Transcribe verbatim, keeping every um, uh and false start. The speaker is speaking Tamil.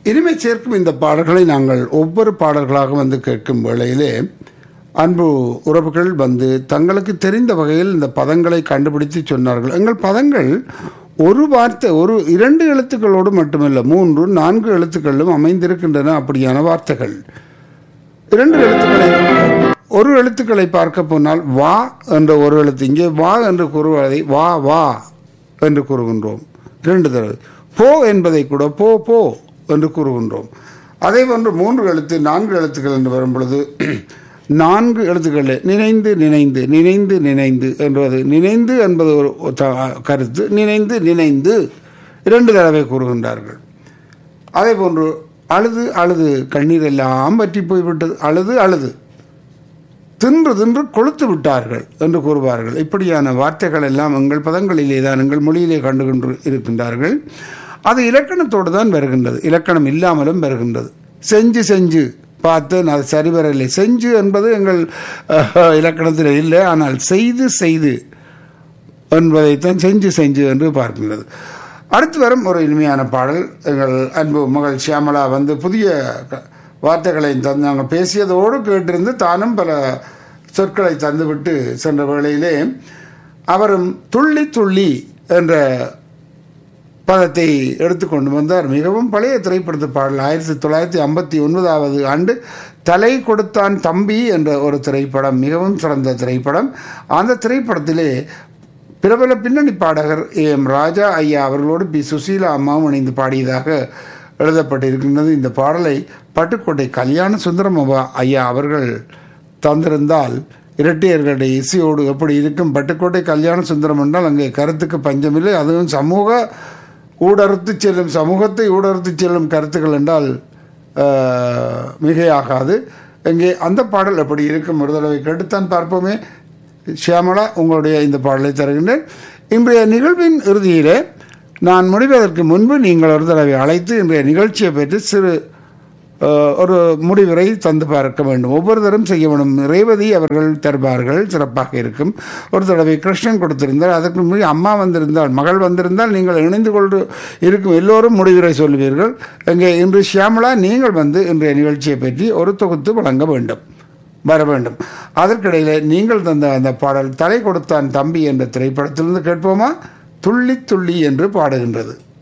இனிமை சேர்க்கும் இந்த பாடல்களை நாங்கள் ஒவ்வொரு பாடல்களாக வந்து கேட்கும் வேளையிலே அன்பு உறவுகள் வந்து தங்களுக்கு தெரிந்த வகையில் இந்த பதங்களை கண்டுபிடித்து சொன்னார்கள். எங்கள் பதங்கள் ஒரு வார்த்தை ஒரு இரண்டு எழுத்துக்களோடு மட்டுமல்ல, மூன்று நான்கு எழுத்துக்களிலும் அமைந்திருக்கின்றன. அப்படியான வார்த்தைகள் இரண்டு எழுத்துக்களை ஒரு எழுத்துக்களை பார்க்க போனால் வா என்ற ஒரு எழுத்து, இங்கே வா என்று கூறுவதை வா வா என்று கூறுகின்றோம் இரண்டு தடவை. போ என்பதை கூட போ போ என்று கூறுகின்றோம். அதே போன்று மூன்று எழுத்து நான்கு எழுத்துக்கள் என்று வரும் பொழுது நான்கு எழுத்துக்களில் நினைந்து நினைந்து நினைந்து நினைந்து என்பது, நினைந்து என்பது ஒரு கருத்து, நினைந்து நினைந்து இரண்டு தடவை கூறுகின்றார்கள். அதே போன்று அழுது அழுது கண்ணீர் எல்லாம் பற்றி போய்விட்டது, அழுது அழுது தின்று தின்று கொளுத்து விட்டார்கள் என்று கூறுவார்கள். இப்படியான வார்த்தைகள் எல்லாம் எங்கள் பதங்களிலே தான் எங்கள் மொழியிலே கண்டுகொண்டு இருக்கின்றார்கள். அது இலக்கணத்தோடு தான் வருகின்றது, இலக்கணம் இல்லாமலும் வருகின்றது. செஞ்சு செஞ்சு பார்த்து அது சரிவரவில்லை. செஞ்சு என்பது எங்கள் இலக்கணத்தில் இல்லை, ஆனால் செய்து செய்து என்பதைத்தான் செஞ்சு செஞ்சு என்று பார்க்கின்றது. அடுத்து வரும் ஒரு இனிமையான பாடல், எங்கள் அன்பு மகள் ஷியாமளா வந்து புதிய வார்த்தைகளை தந்து நாங்கள் பேசியதோடு கேட்டிருந்து தானும் பல சொற்களை தந்துவிட்டு சென்ற வேளையிலே அவரும் துள்ளி துள்ளி என்ற பதத்தை எடுத்துக்கொண்டு வந்தார். மிகவும் பழைய திரைப்படத்து பாடல், ஆயிரத்தி தொள்ளாயிரத்தி ஐம்பத்தி ஒன்பதாவது ஆண்டு தலை கொடுத்தான் தம்பி என்ற ஒரு திரைப்படம், மிகவும் சிறந்த திரைப்படம். அந்த திரைப்படத்திலே பிரபல பின்னணி பாடகர் ஏ எம் ராஜா ஐயா அவர்களோடு பி சுசீலா அம்மாவும் இணைந்து பாடியதாக எழுதப்பட்டிருக்கின்றது. இந்த பாடலை பட்டுக்கோட்டை கல்யாண சுந்தரம் ஐயா அவர்கள் தந்திருந்தால் இரட்டையர்களுடைய இசையோடு எப்படி இருக்கும். பட்டுக்கோட்டை கல்யாண சுந்தரம் என்றால் அங்கே கருத்துக்கு பஞ்சமில்லை. அதுவும் சமூக ஊடறுத்து செல்லும், சமூகத்தை ஊடறுத்து செல்லும் கருத்துக்கள் என்றால் மிகையாகாது. இங்கே அந்த பாடல் எப்படி இருக்கும் ஒரு தடவை கேட்டுத்தான் பார்ப்போமே. ஷியாமளா, உங்களுடைய இந்த பாடலை தருகின்றேன். இன்றைய நிகழ்வின் இறுதியிலே நான் முடிவதற்கு முன்பு நீங்கள் ஒரு தடவை அழைத்து இன்றைய நிகழ்ச்சியை பற்றி சிறு ஒரு முடிவுரை தந்து பார்க்க வேண்டும். ஒவ்வொரு தரம் செய்ய வேண்டும். ரேவதி அவர்கள் தருவார்கள், சிறப்பாக இருக்கும். ஒரு தடவை கிருஷ்ணன் கொடுத்திருந்தால், அதற்கு முன்னாடி அம்மா வந்திருந்தால், மகள் வந்திருந்தால் நீங்கள் இணைந்து கொண்டு இருக்கும் எல்லோரும் முடிவுரை சொல்வீர்கள். இங்கே இன்று ஷியாமளா நீங்கள் வந்து இன்றைய நிகழ்ச்சியை பற்றி ஒரு தொகுத்து வழங்க வேண்டும், வர வேண்டும். அதற்கிடையில் நீங்கள் தந்த அந்த பாடல் தலை கொடுத்தான் தம்பி என்ற திரைப்படத்திலிருந்து கேட்போமா? துள்ளி துள்ளி என்று பாடுகின்றது.